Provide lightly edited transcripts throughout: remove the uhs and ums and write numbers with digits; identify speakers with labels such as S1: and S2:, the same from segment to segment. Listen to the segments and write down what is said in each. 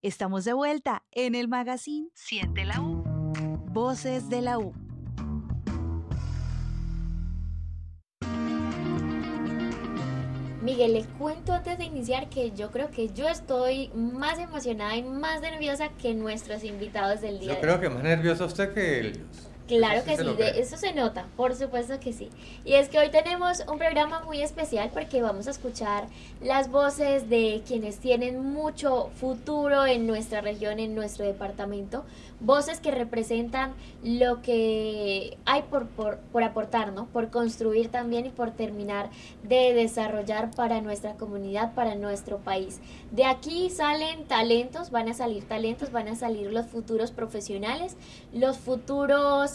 S1: Estamos de vuelta en el magazine Siente la U. Voces de la U.
S2: Miguel, le cuento antes de iniciar que yo creo que yo estoy más emocionada y más nerviosa que nuestros invitados del día de hoy.
S3: Yo creo que más nervioso usted que ellos.
S2: Claro que sí, de eso se nota, por supuesto que sí. Y es que hoy tenemos un programa muy especial porque vamos a escuchar las voces de quienes tienen mucho futuro en nuestra región, en nuestro departamento, voces que representan lo que hay por aportar, ¿no? Por construir también y por terminar de desarrollar para nuestra comunidad, para nuestro país. De aquí salen talentos, van a salir los futuros profesionales, los futuros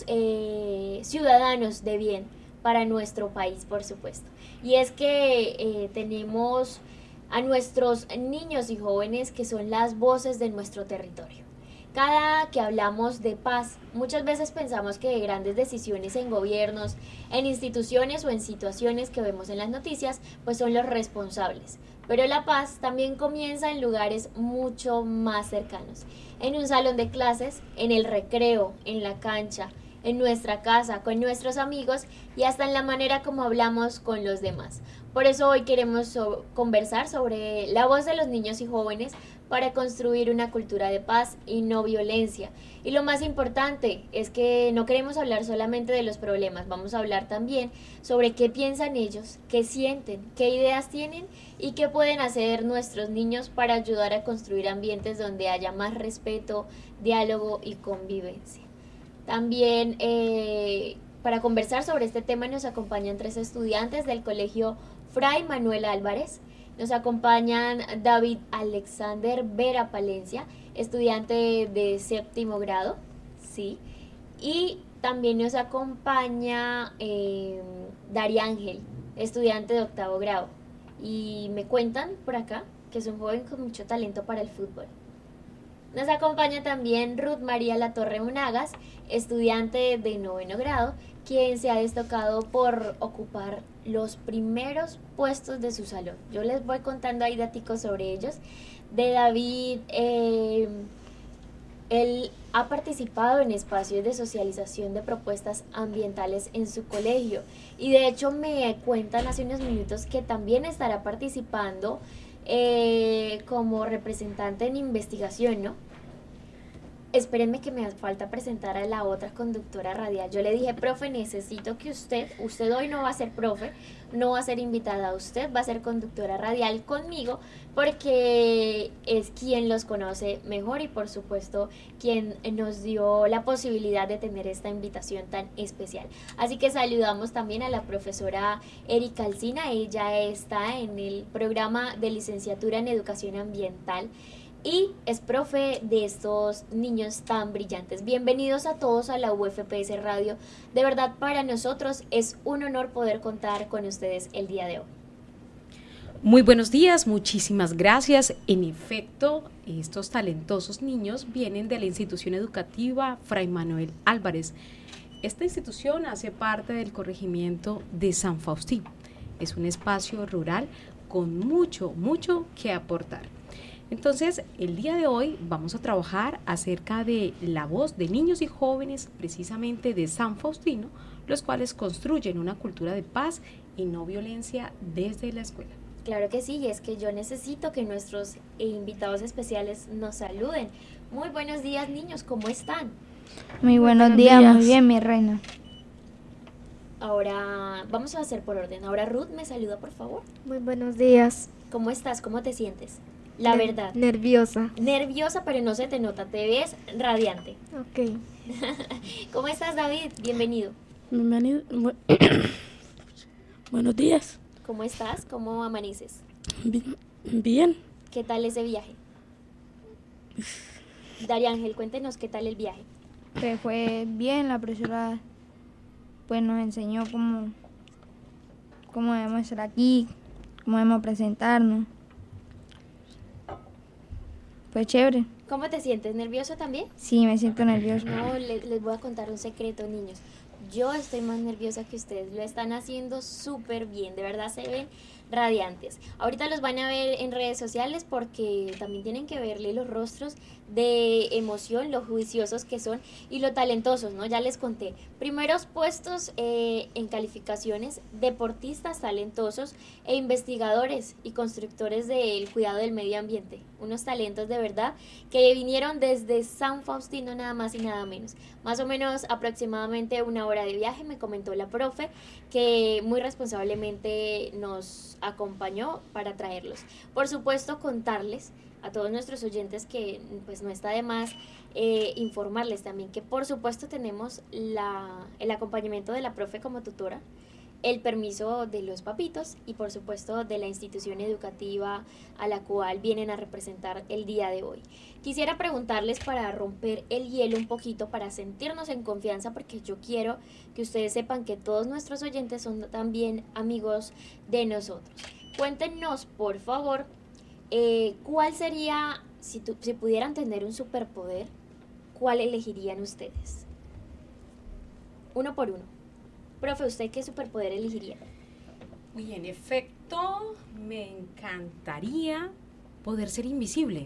S2: ciudadanos de bien para nuestro país, por supuesto. Y es que tenemos a nuestros niños y jóvenes que son las voces de nuestro territorio. Cada que hablamos de paz, muchas veces pensamos que grandes decisiones en gobiernos, en instituciones o en situaciones que vemos en las noticias, pues son los responsables. Pero la paz también comienza en lugares mucho más cercanos. En un salón de clases, en el recreo, en la cancha, en nuestra casa, con nuestros amigos y hasta en la manera como hablamos con los demás. Por eso hoy queremos conversar sobre la voz de los niños y jóvenes para construir una cultura de paz y no violencia. Y lo más importante es que no queremos hablar solamente de los problemas, vamos a hablar también sobre qué piensan ellos, qué sienten, qué ideas tienen y qué pueden hacer nuestros niños para ayudar a construir ambientes donde haya más respeto, diálogo y convivencia. También para conversar sobre este tema nos acompañan 3 estudiantes del Colegio Fray Manuel Álvarez. Nos acompañan David Alexander Vera Palencia, estudiante de 7º grado, ¿sí? Y también nos acompaña Daria Ángel, estudiante de 8º grado. Y me cuentan por acá que es un joven con mucho talento para el fútbol. Nos acompaña también Ruth María Latorre Monagas, estudiante de 9º grado, quien se ha destacado por ocupar los primeros puestos de su salón. Yo les voy contando ahí daticos sobre ellos. De David, él ha participado en espacios de socialización de propuestas ambientales en su colegio y de hecho me cuentan hace unos minutos que también estará participando como representante en investigación, ¿no? Espérenme que me falta presentar a la otra conductora radial. Yo le dije, profe, necesito que usted hoy no va a ser profe, no va a ser invitada, usted va a ser conductora radial conmigo porque es quien los conoce mejor y por supuesto quien nos dio la posibilidad de tener esta invitación tan especial. Así que saludamos también a la profesora Erika Alsina, ella está en el programa de licenciatura en educación ambiental y es profe de estos niños tan brillantes. Bienvenidos a todos a la UFPS Radio. De verdad, para nosotros es un honor poder contar con ustedes el día de hoy.
S4: Muy buenos días, muchísimas gracias. En efecto, estos talentosos niños vienen de la institución educativa Fray Manuel Álvarez. Esta institución hace parte del corregimiento de San Faustín. Es un espacio rural con mucho que aportar. Entonces, el día de hoy vamos a trabajar acerca de la voz de niños y jóvenes precisamente de San Faustino, los cuales construyen una cultura de paz y no violencia desde la escuela.
S2: Claro que sí, y es que yo necesito que nuestros invitados especiales nos saluden. Muy buenos días, niños, ¿cómo están?
S5: Muy buenos días, muy bien, mi reina.
S2: Ahora vamos a hacer por orden. Ahora Ruth, me saluda, por favor.
S6: Muy buenos días.
S2: ¿Cómo estás? ¿Cómo te sientes? La verdad.
S6: Nerviosa.
S2: Nerviosa, pero no se te nota, te ves radiante.
S6: Ok.
S2: ¿Cómo estás, David? Bienvenido.
S7: Bienvenido. Buenos días.
S2: ¿Cómo estás? ¿Cómo amaneces?
S7: Bien.
S2: ¿Qué tal ese viaje? Daria Ángel, cuéntenos qué tal el viaje.
S5: Pues fue bien, la profesora pues nos enseñó cómo debemos estar aquí, cómo debemos presentarnos. Pues chévere.
S2: ¿Cómo te sientes? ¿Nervioso también?
S5: Sí, me siento nervioso.
S2: No, les voy a contar un secreto, niños. Yo estoy más nerviosa que ustedes. Lo están haciendo súper bien. De verdad se ven radiantes. Ahorita los van a ver en redes sociales porque también tienen que verle los rostros de emoción, lo juiciosos que son y lo talentosos, ¿no? Ya les conté. Primeros puestos en calificaciones, deportistas talentosos e investigadores y constructores del cuidado del medio ambiente. Unos talentos de verdad que vinieron desde San Faustino nada más y nada menos. Más o menos aproximadamente 1 hora de viaje, me comentó la profe, que muy responsablemente nos acompañó para traerlos. Por supuesto, contarles a todos nuestros oyentes que pues no está de más informarles también que por supuesto tenemos el acompañamiento de la profe como tutora, el permiso de los papitos y por supuesto de la institución educativa a la cual vienen a representar el día de hoy. Quisiera preguntarles para romper el hielo un poquito, para sentirnos en confianza, porque yo quiero que ustedes sepan que todos nuestros oyentes son también amigos de nosotros. Cuéntenos, por favor, ¿cuál sería, si pudieran tener un superpoder, cuál elegirían ustedes? Uno por uno. Profe, ¿usted qué superpoder elegiría?
S4: Uy, en efecto, me encantaría poder ser invisible.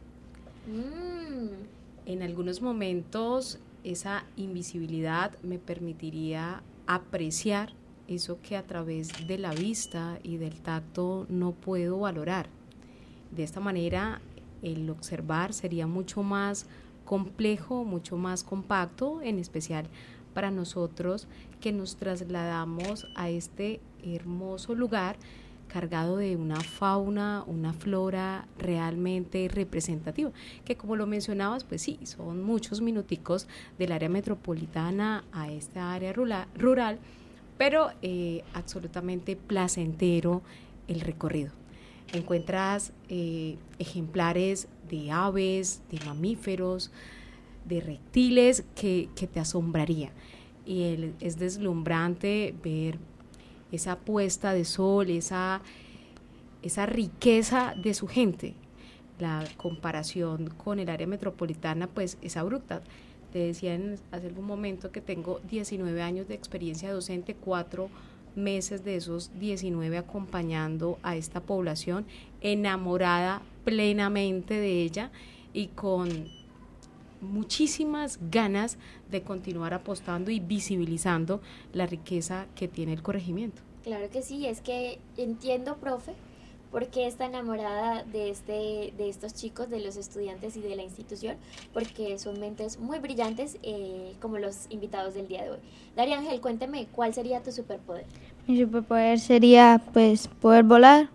S4: En algunos momentos, esa invisibilidad me permitiría apreciar eso que a través de la vista y del tacto no puedo valorar. De esta manera, el observar sería mucho más complejo, mucho más compacto, en especial para nosotros que nos trasladamos a este hermoso lugar cargado de una fauna, una flora realmente representativa, que como lo mencionabas, pues sí, son muchos minuticos del área metropolitana a esta área rural, pero absolutamente placentero el recorrido. Encuentras ejemplares de aves, de mamíferos, de reptiles que te asombraría. Y es deslumbrante ver esa puesta de sol, esa riqueza de su gente. La comparación con el área metropolitana pues es abrupta. Te decía hace algún momento que tengo 19 años de experiencia docente, 4 meses de esos 19 acompañando a esta población, enamorada plenamente de ella y con muchísimas ganas de continuar apostando y visibilizando la riqueza que tiene el corregimiento.
S2: Claro que sí, es que entiendo, profe, por qué está enamorada de estos chicos, de los estudiantes y de la institución, porque son mentes muy brillantes, como los invitados del día de hoy. Daria Ángel, cuénteme, ¿cuál sería tu superpoder?
S5: Mi superpoder sería, pues, poder volar.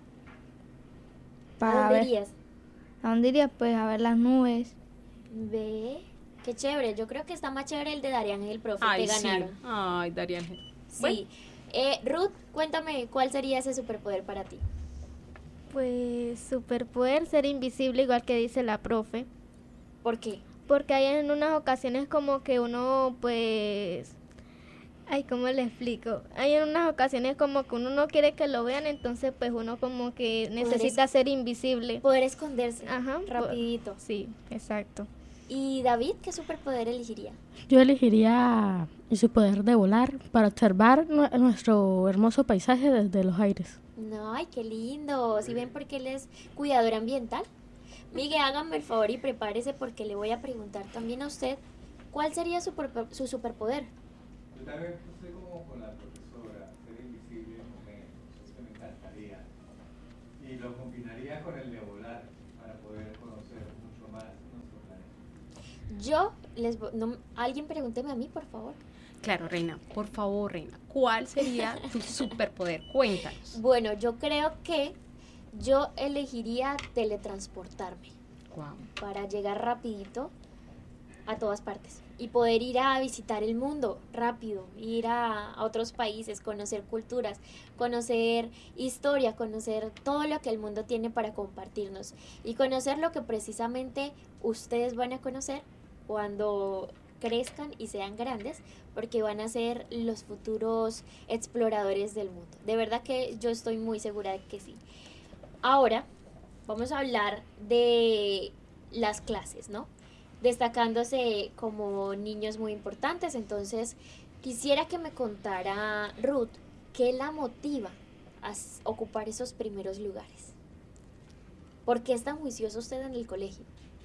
S2: ¿A dónde irías?
S5: ¿A dónde iría? Pues, a ver las nubes.
S2: Ve, qué chévere. Yo creo que está más chévere el de Daria Ángel, profe.
S4: Ay,
S2: te ganaron.
S4: Sí. Ay, Daria Ángel.
S2: Sí.
S4: Bueno.
S2: Ruth, cuéntame, ¿cuál sería ese superpoder para ti?
S6: Pues superpoder ser invisible, igual que dice la profe.
S2: ¿Por qué?
S6: Porque hay en unas ocasiones como que uno pues... Ay, ¿cómo le explico? Hay en unas ocasiones como que uno no quiere que lo vean, entonces pues uno como que necesita ser invisible.
S2: Poder esconderse.
S6: Ajá.
S2: Rapidito.
S6: Sí, exacto.
S2: ¿Y David, qué superpoder elegiría?
S7: Yo elegiría el superpoder de volar para observar nuestro hermoso paisaje desde los aires.
S2: No, ay, qué lindo. ¿Sí ven por qué él es cuidador ambiental? Miguel, háganme el favor y prepárese porque le voy a preguntar también a usted cuál sería su superpoder.
S3: Yo también estoy como con la profesora, ser invisible en momentos, eso me encantaría. Y lo combinaría con el de volar para poder conocer mucho más nuestro planeta.
S2: Alguien pregúnteme a mí, por favor.
S4: Claro, Reina, por favor, Reina, ¿cuál sería tu superpoder? Cuéntanos.
S2: Bueno, yo creo que yo elegiría teletransportarme.
S4: Wow.
S2: Para llegar rapidito a todas partes y poder ir a visitar el mundo rápido, ir a otros países, conocer culturas, conocer historia, conocer todo lo que el mundo tiene para compartirnos y conocer lo que precisamente ustedes van a conocer cuando crezcan y sean grandes, porque van a ser los futuros exploradores del mundo. De verdad que yo estoy muy segura de que sí. Ahora vamos a hablar de las clases, ¿no? Destacándose como niños muy importantes. Entonces quisiera que me contara Ruth qué la motiva a ocupar esos primeros lugares? ¿Por qué es tan juicioso usted en el colegio?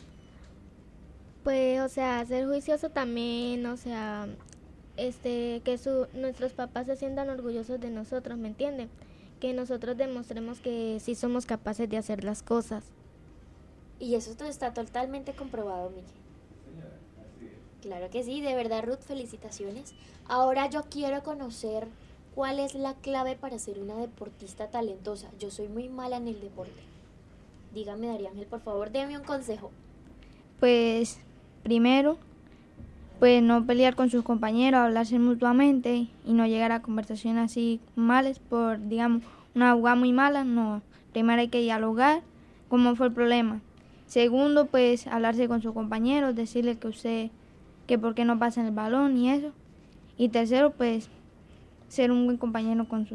S6: Pues, o sea, ser juicioso también, o sea, que nuestros papás se sientan orgullosos de nosotros, ¿me entienden? Que nosotros demostremos que sí somos capaces de hacer las cosas.
S2: Y eso está totalmente comprobado, Miguel. Claro que sí, de verdad, Ruth, felicitaciones. Ahora yo quiero conocer cuál es la clave para ser una deportista talentosa. Yo soy muy mala en el deporte. Dígame, Daría Ángel, por favor, déme un consejo.
S5: Pues primero, pues no pelear con sus compañeros, hablarse mutuamente y no llegar a conversaciones así malas por, digamos, una jugada muy mala. No, primero hay que dialogar cómo fue el problema. Segundo, pues hablarse con sus compañeros, decirle que por qué no pasan el balón y eso. Y tercero, pues ser un buen compañero con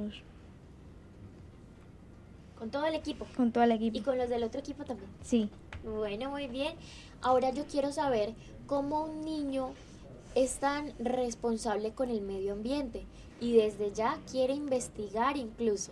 S2: todo el equipo.
S5: Con todo el equipo.
S2: ¿Y con los del otro equipo también?
S5: Sí.
S2: Bueno, muy bien. Ahora yo quiero saber cómo un niño es tan responsable con el medio ambiente y desde ya quiere investigar incluso.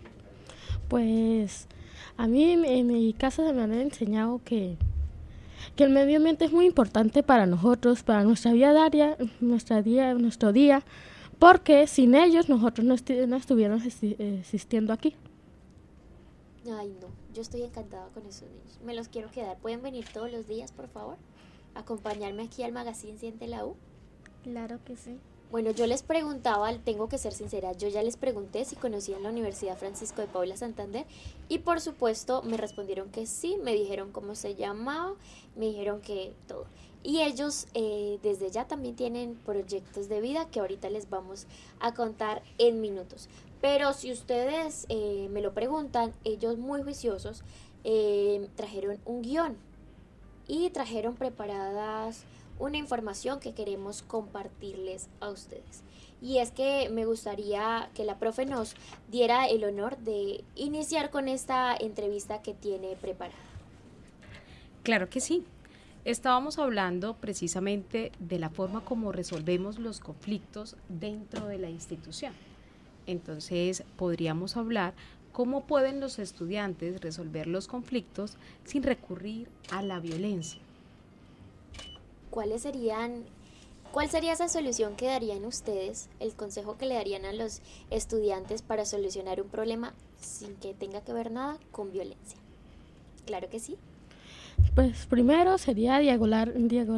S7: Pues a mí en mi casa me han enseñado que el medio ambiente es muy importante para nosotros, para nuestra vida diaria, nuestro día, porque sin ellos nosotros no estuviéramos existiendo aquí.
S2: Ay, no, yo estoy encantada con esos niños. Me los quiero quedar. ¿Pueden venir todos los días, por favor? ¿Acompañarme aquí al Magazine Siente la U?
S6: Claro que sí.
S2: Bueno, yo les preguntaba, tengo que ser sincera, yo ya les pregunté si conocían la Universidad Francisco de Paula Santander y por supuesto me respondieron que sí, me dijeron cómo se llamaba, me dijeron que todo. Y ellos desde ya también tienen proyectos de vida que ahorita les vamos a contar en minutos. Pero si ustedes me lo preguntan, ellos muy juiciosos trajeron un guión y trajeron preparadas una información que queremos compartirles a ustedes. Y es que me gustaría que la profe nos diera el honor de iniciar con esta entrevista que tiene preparada.
S4: Claro que sí. Estábamos hablando precisamente de la forma como resolvemos los conflictos dentro de la institución. Entonces, podríamos hablar cómo pueden los estudiantes resolver los conflictos sin recurrir a la violencia.
S2: ¿Cuál sería esa solución que darían ustedes, el consejo que le darían a los estudiantes para solucionar un problema sin que tenga que ver nada con violencia? Claro que sí.
S7: Pues primero sería dialogar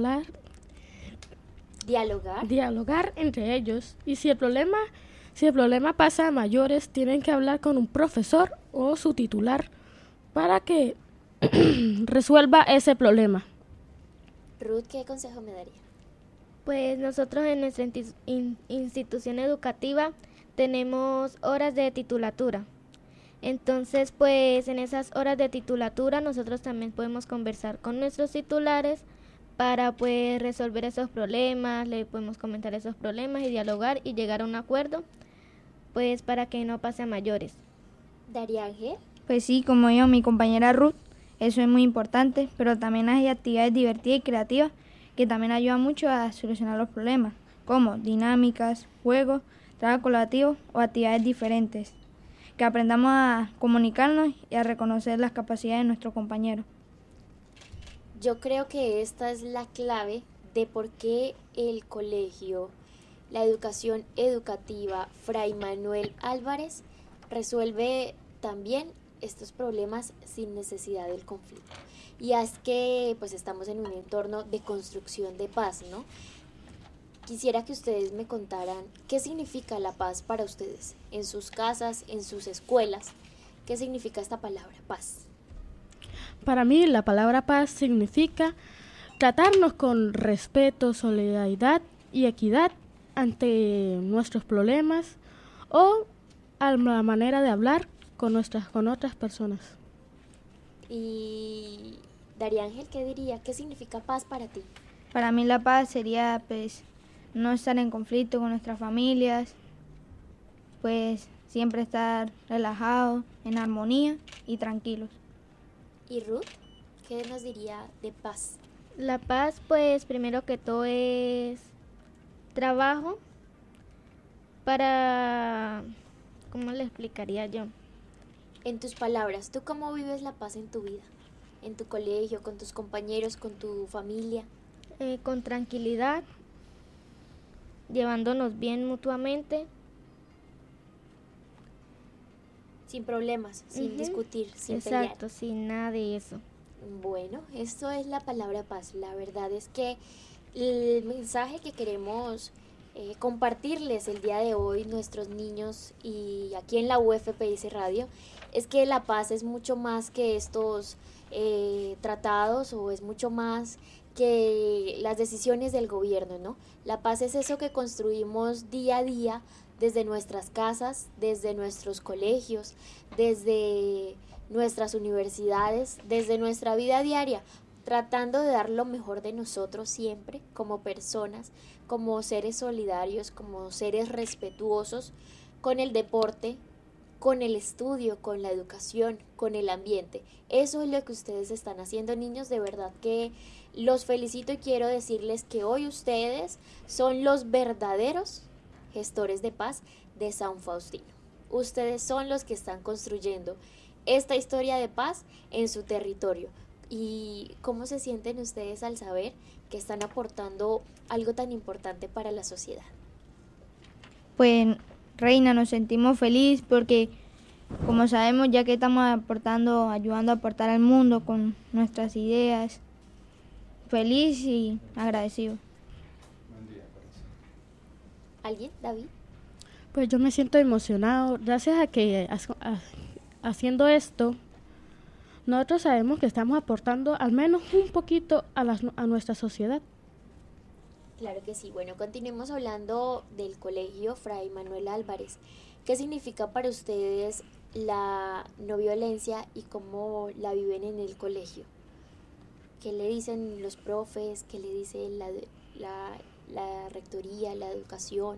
S7: entre ellos. Y si el problema pasa a mayores, tienen que hablar con un profesor o su titular para que resuelva ese problema.
S2: Ruth, ¿qué consejo me daría?
S6: Pues nosotros en nuestra institución educativa tenemos horas de titulatura. Entonces, pues en esas horas de titulatura nosotros también podemos conversar con nuestros titulares para pues resolver esos problemas, le podemos comentar esos problemas y dialogar y llegar a un acuerdo, pues para que no pase a mayores.
S2: ¿Daría Ángel?
S5: Pues sí, como yo, mi compañera Ruth, eso es muy importante, pero también hay actividades divertidas y creativas que también ayudan mucho a solucionar los problemas, como dinámicas, juegos, trabajo colaborativo o actividades diferentes, que aprendamos a comunicarnos y a reconocer las capacidades de nuestros compañeros.
S2: Yo creo que esta es la clave de por qué el colegio, la educación educativa Fray Manuel Álvarez resuelve también estos problemas sin necesidad del conflicto. Y es que pues estamos en un entorno de construcción de paz, ¿no? Quisiera que ustedes me contaran qué significa la paz para ustedes, en sus casas, en sus escuelas. ¿Qué significa esta palabra, paz?
S7: Para mí la palabra paz significa tratarnos con respeto, solidaridad y equidad ante nuestros problemas o a la manera de hablar con otras personas.
S2: Y Daría Ángel, ¿qué diría? ¿Qué significa paz para ti?
S5: Para mí la paz sería pues no estar en conflicto con nuestras familias, pues siempre estar relajados, en armonía y tranquilos.
S2: ¿Y Ruth? ¿Qué nos diría de paz?
S6: La paz, pues primero que todo es trabajo para ¿cómo le explicaría yo?
S2: En tus palabras, ¿tú cómo vives la paz en tu vida? En tu colegio, con tus compañeros, con tu familia.
S6: Con tranquilidad, llevándonos bien mutuamente.
S2: Sin problemas, sin discutir, sin pelear.
S6: Exacto, sin nada de eso.
S2: Bueno, esto es la palabra paz. La verdad es que el mensaje que queremos compartirles el día de hoy, nuestros niños y aquí en la UFPS Radio, es que la paz es mucho más que estos tratados o es mucho más que las decisiones del gobierno, ¿no? La paz es eso que construimos día a día desde nuestras casas, desde nuestros colegios, desde nuestras universidades, desde nuestra vida diaria, tratando de dar lo mejor de nosotros siempre como personas, como seres solidarios, como seres respetuosos con el deporte, con el estudio, con la educación, con el ambiente. Eso es lo que ustedes están haciendo, niños. De verdad que los felicito y quiero decirles que hoy ustedes son los verdaderos gestores de paz de San Faustino. Ustedes son los que están construyendo esta historia de paz en su territorio. ¿Y cómo se sienten ustedes al saber que están aportando algo tan importante para la sociedad?
S5: Pues, Reina, nos sentimos felices porque, como sabemos, ya que estamos ayudando a aportar al mundo con nuestras ideas, feliz y agradecido.
S2: ¿Alguien? ¿David?
S7: Pues yo me siento emocionado, gracias a que haciendo esto, nosotros sabemos que estamos aportando al menos un poquito a nuestra sociedad.
S2: Claro que sí. Bueno, continuemos hablando del colegio Fray Manuel Álvarez. ¿Qué significa para ustedes la no violencia y cómo la viven en el colegio? ¿Qué le dicen los profes? ¿Qué le dice la rectoría, la educación?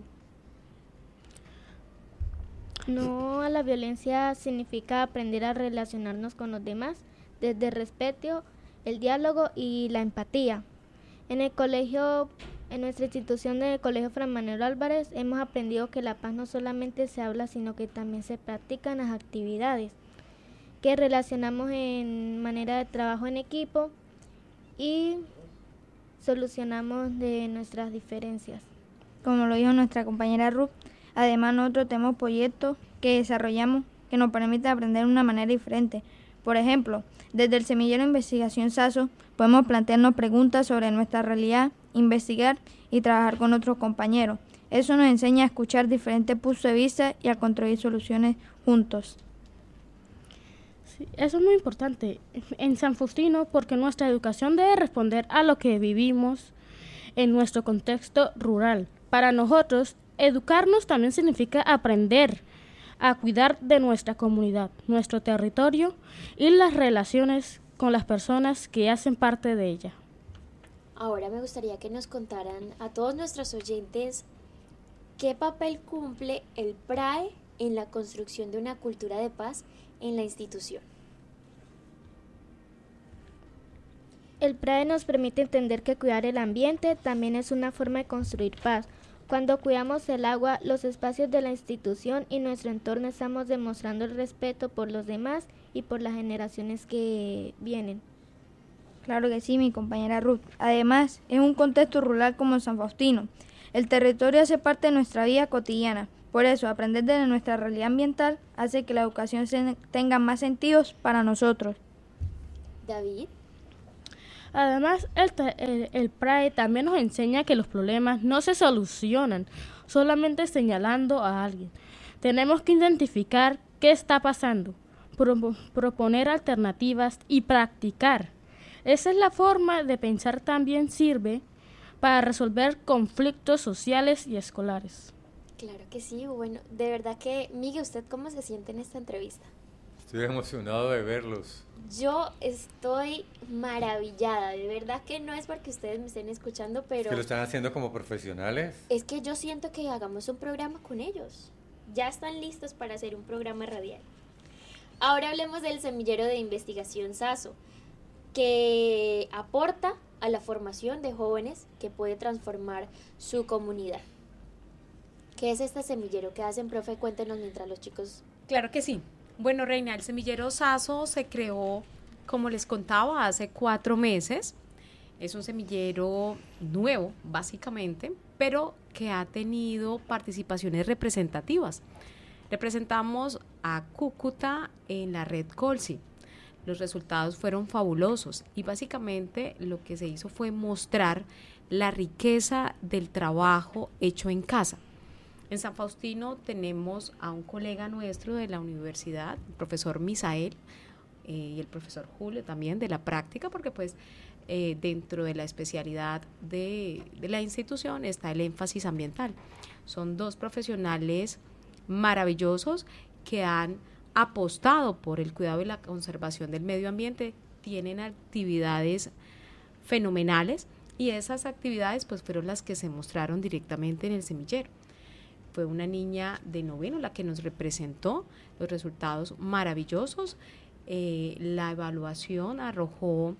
S6: No a la violencia significa aprender a relacionarnos con los demás desde el respeto, el diálogo y la empatía. En el colegio, en nuestra institución del Colegio Fray Manuel Álvarez, hemos aprendido que la paz no solamente se habla, sino que también se practica en las actividades, que relacionamos en manera de trabajo en equipo y solucionamos de nuestras diferencias.
S5: Como lo dijo nuestra compañera Ruth, además nosotros tenemos proyectos que desarrollamos que nos permiten aprender de una manera diferente. Por ejemplo, desde el semillero de investigación SASO podemos plantearnos preguntas sobre nuestra realidad, investigar y trabajar con otros compañeros. Eso nos enseña a escuchar diferentes puntos de vista y a construir soluciones juntos.
S7: Sí, eso es muy importante en San Faustino porque nuestra educación debe responder a lo que vivimos en nuestro contexto rural. Para nosotros, educarnos también significa aprender a cuidar de nuestra comunidad, nuestro territorio y las relaciones con las personas que hacen parte de ella.
S2: Ahora me gustaría que nos contaran a todos nuestros oyentes qué papel cumple el PRAE en la construcción de una cultura de paz en la institución.
S6: El PRAE nos permite entender que cuidar el ambiente también es una forma de construir paz. Cuando cuidamos el agua, los espacios de la institución y nuestro entorno, estamos demostrando el respeto por los demás y por las generaciones que vienen.
S5: Claro que sí, mi compañera Ruth. Además, en un contexto rural como San Faustino, el territorio hace parte de nuestra vida cotidiana. Por eso, aprender de nuestra realidad ambiental hace que la educación tenga más sentidos para nosotros.
S2: David.
S7: Además, el PRAE también nos enseña que los problemas no se solucionan solamente señalando a alguien. Tenemos que identificar qué está pasando, proponer alternativas y practicar. Esa es la forma de pensar también sirve para resolver conflictos sociales y escolares.
S2: Claro que sí. Bueno, de verdad que, Miguel, ¿usted cómo se siente en esta entrevista?
S3: Estoy emocionado de verlos.
S2: Yo estoy maravillada, de verdad que no es porque ustedes me estén escuchando, pero...
S3: ¿Es que lo están haciendo como profesionales?
S2: Es que yo siento que hagamos un programa con ellos. Ya están listos para hacer un programa radial. Ahora hablemos del semillero de investigación SASO, que aporta a la formación de jóvenes que puede transformar su comunidad. ¿Qué es este semillero? ¿Qué hacen, profe? Cuéntenos mientras los chicos...
S4: Claro que sí. Bueno, Reina, el semillero Saso se creó, como les contaba, hace 4 meses. Es un semillero nuevo, básicamente, pero que ha tenido participaciones representativas. Representamos a Cúcuta en la red Colsi. Los resultados fueron fabulosos y básicamente lo que se hizo fue mostrar la riqueza del trabajo hecho en casa. En San Faustino tenemos a un colega nuestro de la universidad, el profesor Misael, y el profesor Julio también de la práctica, porque pues dentro de la especialidad de la institución está el énfasis ambiental. Son 2 profesionales maravillosos que han apostado por el cuidado y la conservación del medio ambiente, tienen actividades fenomenales y esas actividades pues fueron las que se mostraron directamente en el semillero. Fue una niña de 9º la que nos representó, los resultados maravillosos. La evaluación arrojó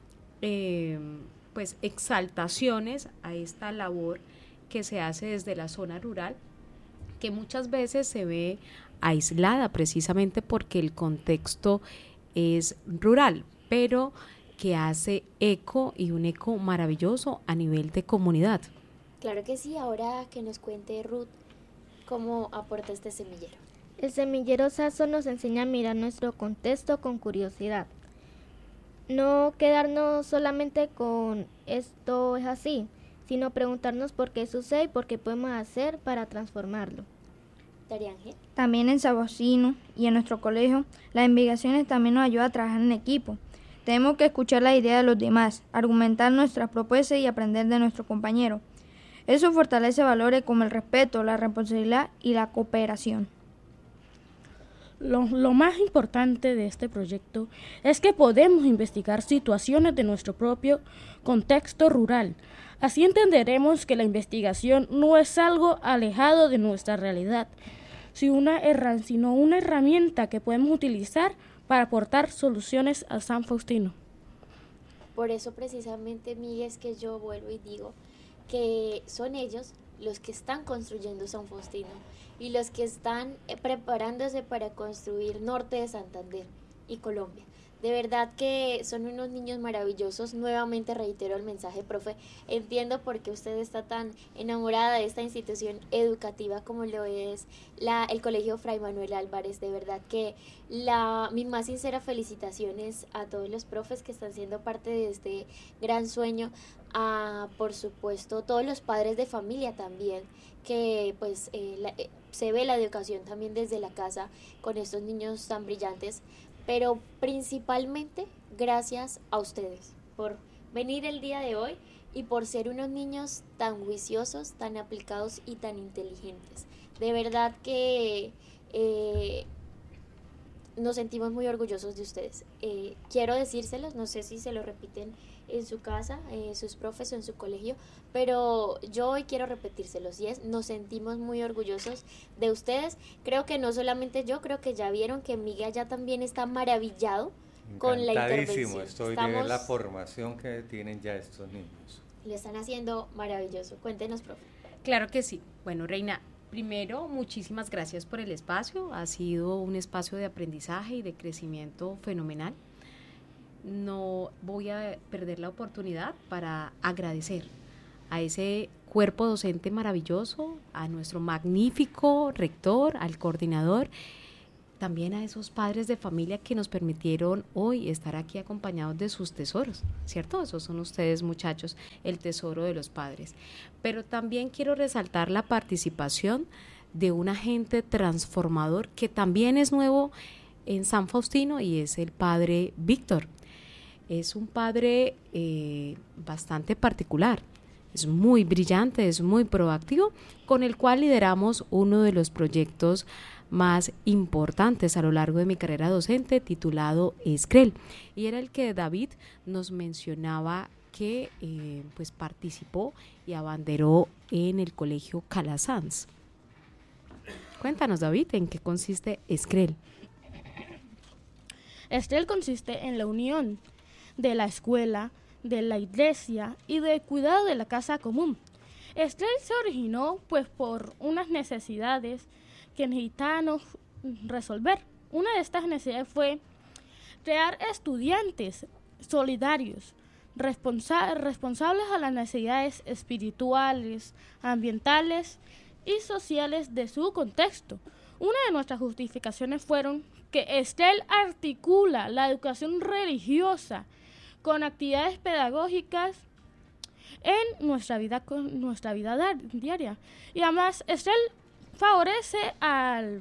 S4: pues exaltaciones a esta labor que se hace desde la zona rural, que muchas veces se ve aislada precisamente porque el contexto es rural, pero que hace eco y un eco maravilloso a nivel de comunidad.
S2: Claro que sí, ahora que nos cuente Ruth cómo aporta este semillero.
S6: El semillero Saso nos enseña a mirar nuestro contexto con curiosidad. No quedarnos solamente con esto es así, sino preguntarnos por qué sucede y por qué podemos hacer para transformarlo.
S2: Daría Ángel.
S5: También en San Faustino y en nuestro colegio, las investigaciones también nos ayudan a trabajar en equipo. Tenemos que escuchar la idea de los demás, argumentar nuestras propuestas y aprender de nuestro compañero. Eso fortalece valores como el respeto, la responsabilidad y la cooperación.
S7: Lo más importante de este proyecto es que podemos investigar situaciones de nuestro propio contexto rural. Así entenderemos que la investigación no es algo alejado de nuestra realidad, sino una herramienta que podemos utilizar para aportar soluciones a San Faustino.
S2: Por eso precisamente, Miguel, es que yo vuelvo y digo que son ellos los que están construyendo San Faustino y los que están preparándose para construir Norte de Santander y Colombia. De verdad que son unos niños maravillosos. Nuevamente reitero el mensaje, profe. Entiendo por qué usted está tan enamorada de esta institución educativa como lo es el Colegio Fray Manuel Álvarez. De verdad que mi más sincera felicitaciones a todos los profes que están siendo parte de este gran sueño. A, por supuesto, todos los padres de familia también, que pues se ve la educación también desde la casa con estos niños tan brillantes. Pero principalmente gracias a ustedes por venir el día de hoy y por ser unos niños tan juiciosos, tan aplicados y tan inteligentes. De verdad que nos sentimos muy orgullosos de ustedes. Quiero decírselos, no sé si se lo repiten en su casa, sus profes o en su colegio, pero yo hoy quiero repetírselos y nos sentimos muy orgullosos de ustedes. Creo que no solamente yo, creo que ya vieron que Miguel ya también está maravillado con la intervención.
S3: Estoy de ver la formación que tienen ya estos niños.
S2: Lo están haciendo maravilloso. Cuéntenos, profe.
S4: Claro que sí. Bueno, Reina, primero, muchísimas gracias por el espacio. Ha sido un espacio de aprendizaje y de crecimiento fenomenal. No voy a perder la oportunidad para agradecer a ese cuerpo docente maravilloso, a nuestro magnífico rector, al coordinador, también a esos padres de familia que nos permitieron hoy estar aquí acompañados de sus tesoros, ¿cierto? Esos son ustedes, muchachos, el tesoro de los padres. Pero también quiero resaltar la participación de un agente transformador que también es nuevo en San Faustino y es el padre Víctor. Es un padre bastante particular, es muy brillante, es muy proactivo, con el cual lideramos uno de los proyectos más importantes a lo largo de mi carrera docente, titulado ESCREL, y era el que David nos mencionaba que pues participó y abanderó en el colegio Calasanz. Cuéntanos, David, ¿en qué consiste ESCREL?
S7: ESCREL consiste en la unión de la escuela, de la iglesia y del cuidado de la casa común. Estel se originó pues por unas necesidades que necesitábamos resolver. Una de estas necesidades fue crear estudiantes solidarios, responsables a las necesidades espirituales, ambientales y sociales de su contexto. Una de nuestras justificaciones fueron que Estel articula la educación religiosa con actividades pedagógicas en nuestra vida diaria. Y además Estel favorece al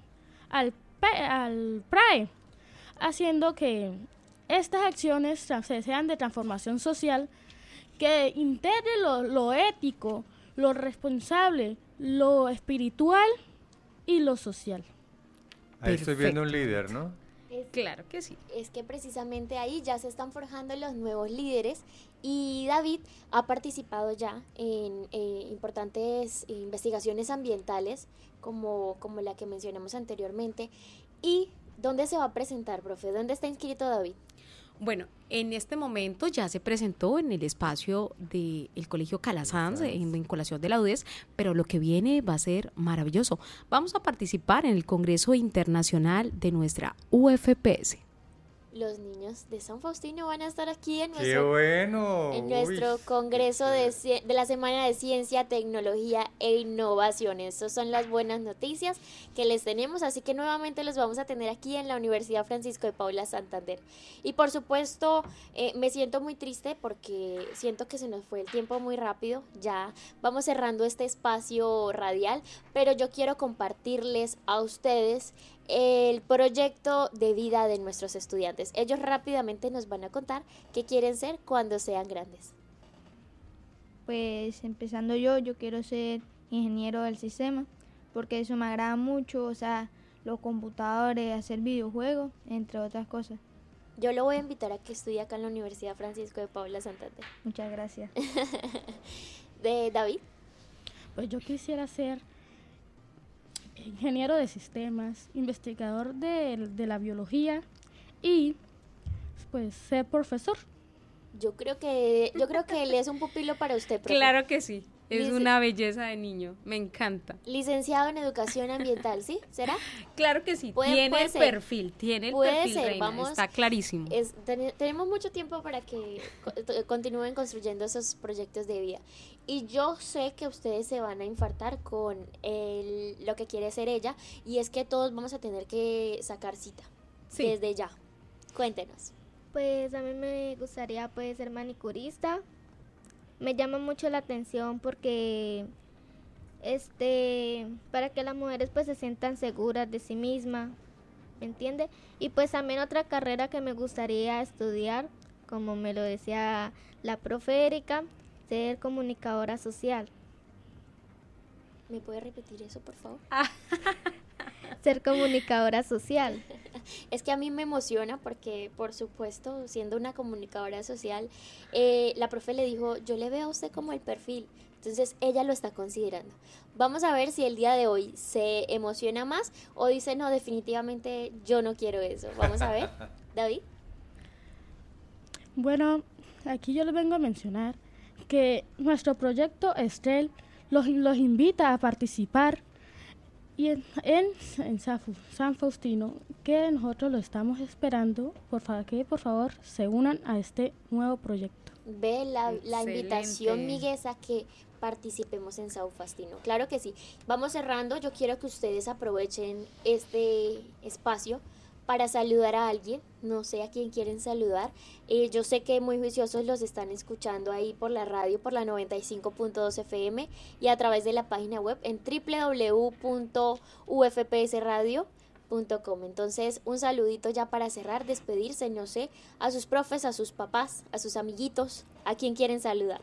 S7: PRAE, haciendo que estas acciones sean de transformación social que integre lo ético, lo responsable, lo espiritual y lo social.
S8: Ahí estoy viendo un líder, ¿no?
S4: Claro que sí.
S2: Es que precisamente ahí ya se están forjando los nuevos líderes y David ha participado ya en importantes investigaciones ambientales como la que mencionamos anteriormente. ¿Y dónde se va a presentar, profe? ¿Dónde está inscrito David?
S4: Bueno, en este momento ya se presentó en el espacio del Colegio Calasanz en vinculación de la UDES, pero lo que viene va a ser maravilloso. Vamos a participar en el Congreso Internacional de nuestra UFPS.
S2: Los niños de San Faustino van a estar aquí en
S8: ¡Qué bueno!
S2: nuestro Congreso de la Semana de Ciencia, Tecnología e Innovación. Esas son las buenas noticias que les tenemos, así que nuevamente los vamos a tener aquí en la Universidad Francisco de Paula Santander. Y por supuesto, me siento muy triste porque siento que se nos fue el tiempo muy rápido. Ya vamos cerrando este espacio radial, pero yo quiero compartirles a ustedes el proyecto de vida de nuestros estudiantes. Ellos rápidamente nos van a contar qué quieren ser cuando sean grandes.
S5: Pues empezando yo quiero ser ingeniero del sistema, porque eso me agrada mucho, o sea, los computadores, hacer videojuegos, entre otras cosas.
S2: Yo lo voy a invitar a que estudie acá en la Universidad Francisco de Paula Santander.
S5: Muchas gracias.
S2: ¿De David?
S7: Pues yo quisiera ser ingeniero de sistemas, investigador de la biología y pues ser profesor.
S2: Yo creo que él es un pupilo para usted, profe.
S4: Claro que sí, es una belleza de niño, me encanta.
S2: Licenciado en Educación Ambiental, ¿sí? ¿Será?
S4: Claro que sí,
S2: Puede
S4: tiene el
S2: ser.
S4: perfil,
S2: Puede ser,
S4: Reina,
S2: vamos,
S4: está clarísimo.
S2: Tenemos mucho tiempo para que continúen construyendo esos proyectos de vida. Y yo sé que ustedes se van a infartar con lo que quiere ser ella, y es que todos vamos a tener que sacar cita desde ya. Cuéntenos.
S6: Pues a mí me gustaría pues ser manicurista. Me llama mucho la atención porque para que las mujeres pues se sientan seguras de sí mismas, ¿me entiende? Y pues también otra carrera que me gustaría estudiar, como me lo decía la profe Erika, ser comunicadora social.
S2: ¿Me puede repetir eso, por favor?
S6: Ser comunicadora social.
S2: Es que a mí me emociona porque, por supuesto, siendo una comunicadora social, la profe le dijo, yo le veo a usted como el perfil. Entonces, ella lo está considerando. Vamos a ver si el día de hoy se emociona más o dice, no, definitivamente yo no quiero eso. Vamos a ver. David.
S7: Bueno, aquí yo les vengo a mencionar que nuestro proyecto Estel los invita a participar y en San Faustino, que nosotros lo estamos esperando, por favor se unan a este nuevo proyecto.
S2: Ve la invitación, Miguel, a que participemos en San Faustino. Claro que sí. Vamos cerrando. Yo quiero que ustedes aprovechen este espacio para saludar a alguien. No sé a quién quieren saludar. Yo sé que muy juiciosos los están escuchando ahí por la radio, por la 95.2 FM y a través de la página web en www.ufpsradio.com. Entonces, un saludito ya para cerrar, despedirse, no sé, a sus profes, a sus papás, a sus amiguitos, ¿a quién quieren saludar?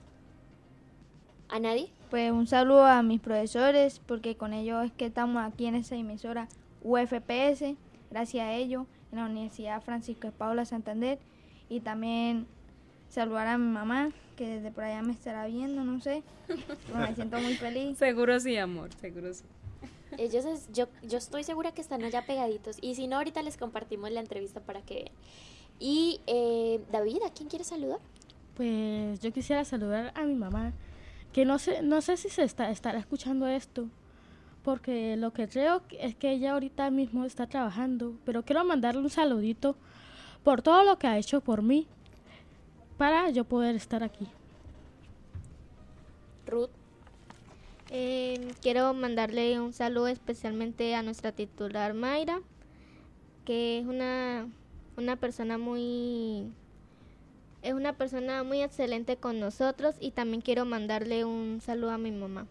S2: ¿A nadie?
S5: Pues un saludo a mis profesores, porque con ellos es que estamos aquí en esa emisora UFPS, gracias a ellos, en la Universidad Francisco de Paula Santander, y también saludar a mi mamá, que desde por allá me estará viendo, no sé, me siento muy feliz.
S4: Seguro sí, amor, seguro sí.
S2: Ellos yo estoy segura que están allá pegaditos, y si no, ahorita les compartimos la entrevista para que vean. Y David, ¿a quién quieres saludar?
S7: Pues yo quisiera saludar a mi mamá, que no sé si estará escuchando esto, porque lo que creo es que ella ahorita mismo está trabajando, pero quiero mandarle un saludito por todo lo que ha hecho por mí para yo poder estar aquí.
S2: Ruth.
S6: Quiero mandarle un saludo especialmente a nuestra titular Mayra, que es una persona muy excelente con nosotros, y también quiero mandarle un saludo a mi mamá.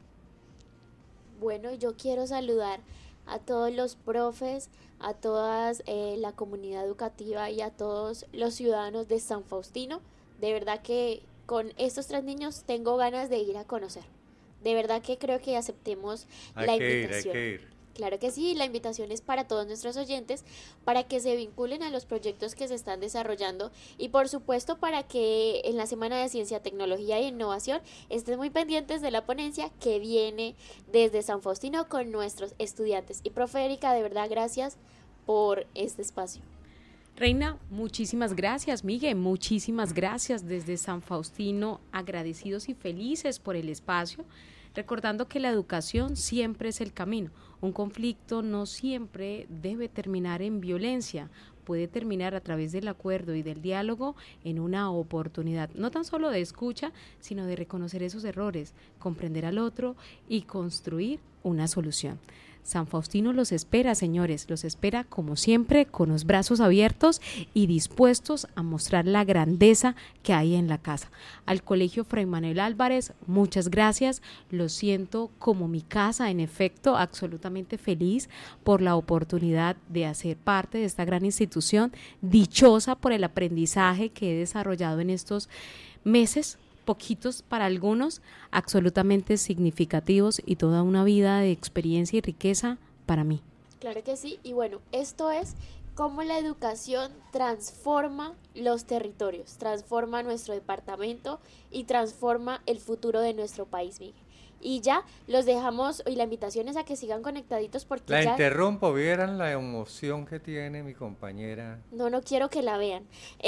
S2: Bueno, yo quiero saludar a todos los profes, a toda la comunidad educativa y a todos los ciudadanos de San Faustino. De verdad que con estos 3 niños tengo ganas de ir a conocer. De verdad que creo que aceptemos la invitación.
S8: Hay que ir.
S2: Claro que sí, la invitación es para todos nuestros oyentes, para que se vinculen a los proyectos que se están desarrollando y por supuesto para que en la Semana de Ciencia, Tecnología e Innovación estén muy pendientes de la ponencia que viene desde San Faustino con nuestros estudiantes. Y profe Erika, de verdad gracias por este espacio.
S4: Reina, muchísimas gracias. Miguel, muchísimas gracias desde San Faustino, agradecidos y felices por el espacio, recordando que la educación siempre es el camino. Un conflicto no siempre debe terminar en violencia, puede terminar a través del acuerdo y del diálogo en una oportunidad, no tan solo de escucha, sino de reconocer esos errores, comprender al otro y construir una solución. San Faustino los espera, señores, los espera como siempre, con los brazos abiertos y dispuestos a mostrar la grandeza que hay en la casa. Al Colegio Fray Manuel Álvarez, muchas gracias, lo siento como mi casa, en efecto, absolutamente feliz por la oportunidad de hacer parte de esta gran institución, dichosa por el aprendizaje que he desarrollado en estos meses, poquitos para algunos, absolutamente significativos y toda una vida de experiencia y riqueza para mí.
S2: Claro que sí, y bueno, esto es cómo la educación transforma los territorios, transforma nuestro departamento y transforma el futuro de nuestro país, Miguel. Y ya los dejamos, y la invitación es a que sigan conectaditos porque
S8: La
S2: ya...
S8: interrumpo, vieran la emoción que tiene mi compañera.
S2: No quiero que la vean.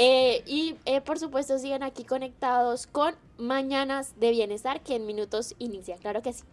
S2: Por supuesto sigan aquí conectados con Mañanas de Bienestar, que en minutos inicia, claro que sí.